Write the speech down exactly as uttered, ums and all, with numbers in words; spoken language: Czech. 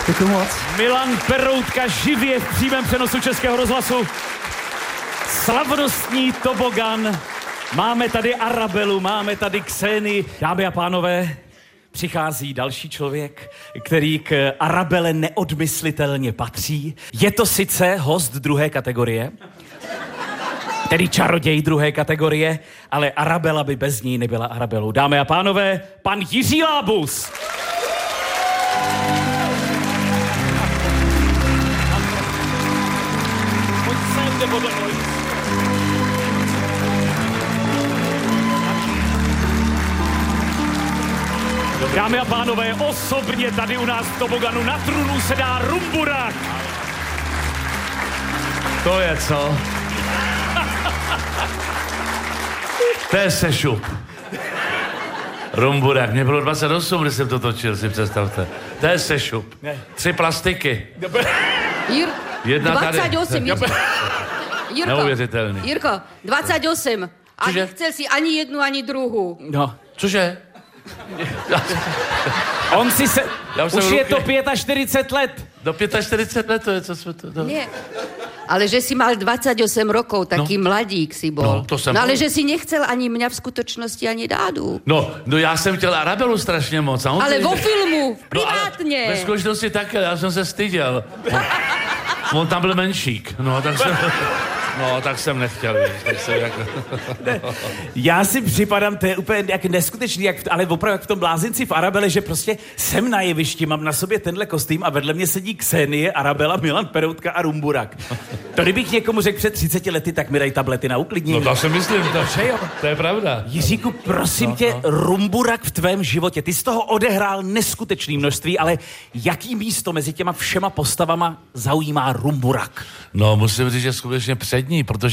Děkuji moc. Milan Peroutka živě v přímém přenosu Českého rozhlasu. Slavnostní tobogan. Máme tady Arabelu, máme tady Kseny. Dámy a pánové, přichází další člověk, který k Arabele neodmyslitelně patří. Je to sice host druhé kategorie, tedy čaroděj druhé kategorie, ale Arabela by bez ní nebyla Arabelou. Dámy a pánové, pan Jiří Lábus. Pojď sem, nebo do něj. Dámy a pánové, osobně tady u nás v toboganu na trůnu sedá Rumburák. To je co? To je sešup. Rumburák. Mě bylo dvacet osm, když jsem to točil, si představte. To je sešup. Tři plastiky. Jir... Jedna dvacet osm. tady. Jirko, neuvěřitelný. Jirko, dvacet osm. A Cože? nechcel si ani jednu, ani druhou. No. Cože? On si se... Já už už jsem je ruky. to čtyřicet pět let. Do čtyřicet pět let to je, co jsme to... to... Nie. Ale že si mal dvacet osm rokov, taký No. mladík si bol. No, to jsem no ale bol. že si nechcel ani mňa v skutočnosti, ani Dádu. No, no já jsem chtěl Arabelu strašně moc. A on Ale si- vo filmu, No, ale privátně. ve skutečnosti také, já jsem se styděl. On, on tam byl menšík, no, tak jsem... No, tak jsem nechtěl, víš, tak jsem jako... Já si připadám, to je úplně jak neskutečný, jak v, ale opravdu jak v tom blázinci v Arabele, že prostě jsem na jevišti, mám na sobě tenhle kostým a vedle mě sedí Ksenie, Arabela, Milan Peroutka a Rumburak. To kdybych někomu řekl před třiceti lety, tak mi dají tablety na uklidnění. No to si myslím, to, Že jo? to je pravda. Jiříku, prosím no, tě, no. Rumburak v tvém životě. Ty z toho odehrál neskutečné množství, ale jaký místo mezi těma všema postavama zaujímá Rumburak? No, musím říct, že skutečně přední, protože